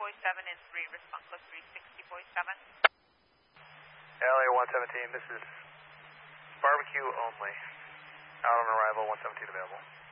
and 3, response code 360.7. LA 117, this is barbecue only. Out on arrival, 117 available.